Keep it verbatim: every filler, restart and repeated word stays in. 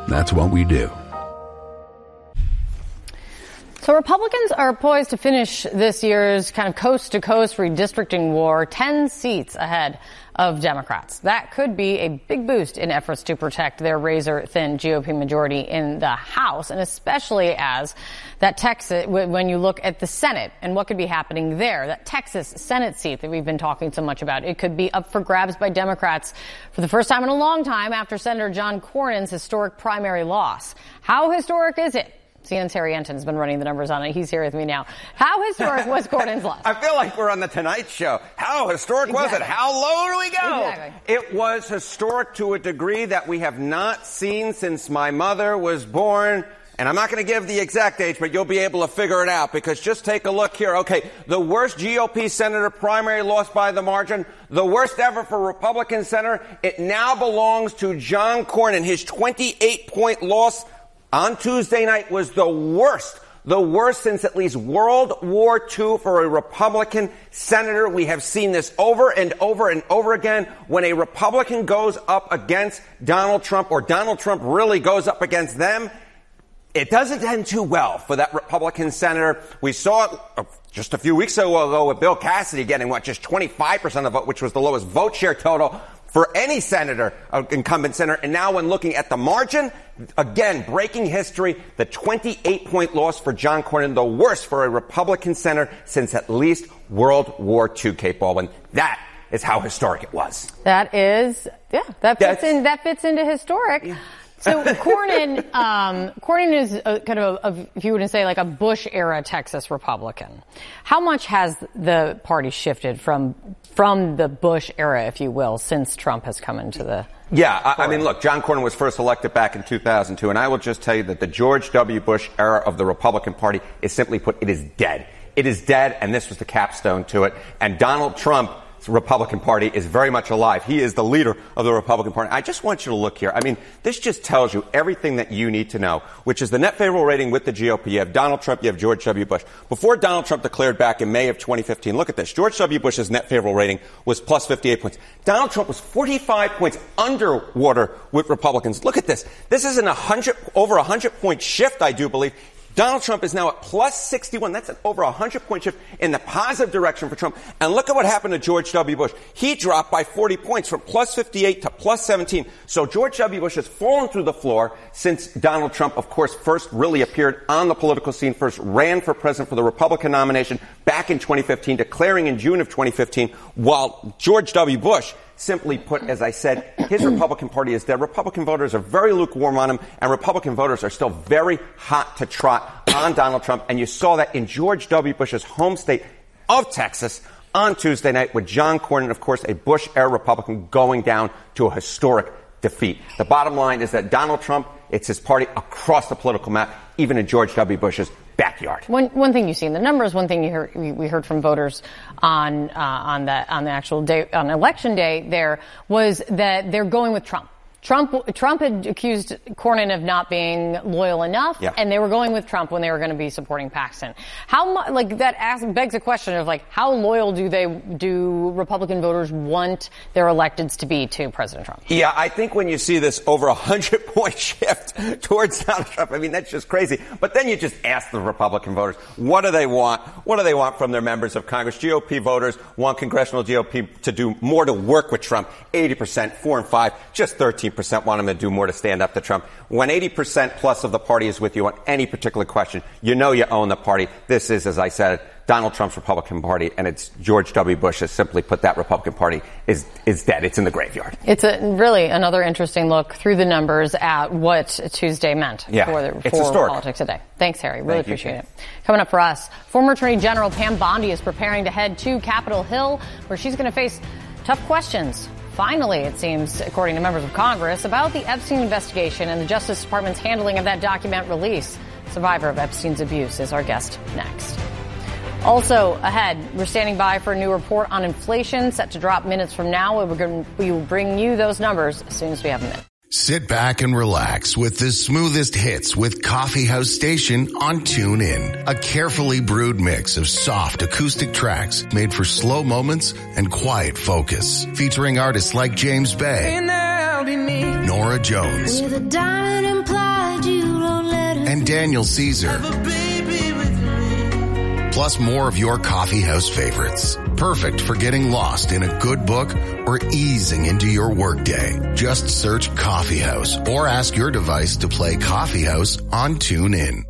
That's what we do. So Republicans are poised to finish this year's kind of coast-to-coast redistricting war ten seats ahead of Democrats. That could be a big boost in efforts to protect their razor-thin G O P majority in the House, and especially as that Texas, when you look at the Senate and what could be happening there, that Texas Senate seat that we've been talking so much about, it could be up for grabs by Democrats for the first time in a long time after Senator John Cornyn's historic primary loss. How historic is it? C N N's Harry Enton has been running the numbers on it. He's here with me now. How historic was Cornyn's loss? I feel like we're on the Tonight Show. How historic exactly. was it? How low do we go? Exactly. It was historic to a degree that we have not seen since my mother was born. And I'm not going to give the exact age, but you'll be able to figure it out, because just take a look here. Okay, the worst G O P senator primary loss by the margin, the worst ever for Republican senator. It now belongs to John Cornyn. His twenty-eight point loss on Tuesday night was the worst, the worst since at least World War Two for a Republican senator. We have seen this over and over and over again. When a Republican goes up against Donald Trump, or Donald Trump really goes up against them, it doesn't end too well for that Republican senator. We saw it just a few weeks ago with Bill Cassidy getting, what, just twenty-five percent of the vote, which was the lowest vote share total for any senator, uh, incumbent senator. And now when looking at the margin, again, breaking history, the twenty-eight point loss for John Cornyn, the worst for a Republican senator since at least World War Two, Kate Baldwin. That is how historic it was. That is, yeah, that fits That's, in, that fits into historic. Yeah. So Cornyn, um, Cornyn is a, kind of, a, if you were to say, like a Bush-era Texas Republican. How much has the party shifted from from the Bush era, if you will, since Trump has come into the? Yeah, I, I mean, look, John Cornyn was first elected back in two thousand two, and I will just tell you that the George W. Bush era of the Republican Party is, simply put, it is dead. It is dead, and this was the capstone to it. And Donald Trump, Republican Party, is very much alive. He is the leader of the Republican Party. I just want you to look here. I mean, this just tells you everything that you need to know, which is the net favorable rating with the G O P. You have Donald Trump, you have George W. Bush. Before Donald Trump declared back in May of twenty fifteen, look at this. George W. Bush's net favorable rating was plus fifty-eight points. Donald Trump was forty-five points underwater with Republicans. Look at this. This is an one hundred, over a one hundred point shift, I do believe. Donald Trump is now at plus sixty-one. That's an over a one hundred point shift in the positive direction for Trump. And look at what happened to George W. Bush. He dropped by forty points from plus fifty-eight to plus seventeen. So George W. Bush has fallen through the floor since Donald Trump, of course, first really appeared on the political scene, first ran for president for the Republican nomination back in twenty fifteen, declaring in June of twenty fifteen, while George W. Bush, simply put, as I said, his Republican Party is dead. Republican voters are very lukewarm on him, and Republican voters are still very hot to trot on Donald Trump. And you saw that in George W. Bush's home state of Texas on Tuesday night, with John Cornyn, of course, a Bush-era Republican, going down to a historic defeat. The bottom line is that Donald Trump, it's his party across the political map, even in George W. Bush's backyard. One one thing you see in the numbers, one thing you heard, we heard from voters on uh, on the on the actual day, on election day, there was that they're going with Trump. Trump Trump had accused Cornyn of not being loyal enough, yeah. and they were going with Trump when they were going to be supporting Paxton. How much, like, that asks, begs a question of, like, how loyal do they do Republican voters want their electeds to be to President Trump? Yeah, I think when you see this over a hundred point shift towards Donald Trump, I mean, that's just crazy. But then you just ask the Republican voters, what do they want? What do they want from their members of Congress? G O P voters want congressional G O P to do more to work with Trump. eighty percent, four and five, just thirteen percent want him to do more to stand up to Trump. When eighty percent plus of the party is with you on any particular question, you know you own the party. This is, as I said, Donald Trump's Republican Party, and it's George W. Bush has simply put that Republican Party is is dead. It's in the graveyard. It's a really another interesting look through the numbers at what Tuesday meant yeah, for, the, it's for historic. politics today. Thanks, Harry. Really Thank appreciate you. it. Coming up for us, former Attorney General Pam Bondi is preparing to head to Capitol Hill, where she's going to face tough questions. Finally, it seems, according to members of Congress, about the Epstein investigation and the Justice Department's handling of that document release. Survivor of Epstein's abuse is our guest next. Also ahead, we're standing by for a new report on inflation set to drop minutes from now. We will bring you those numbers as soon as we have a minute. Sit back and relax with the smoothest hits with Coffee House Station on TuneIn. A carefully brewed mix of soft acoustic tracks made for slow moments and quiet focus. Featuring artists like James Bay, Nora Jones with a diamond implied you wrote letters and Daniel Caesar. have a baby with me. Plus more of your coffee house favorites. Perfect for getting lost in a good book or easing into your workday. Just search Coffee House or ask your device to play Coffee House on TuneIn.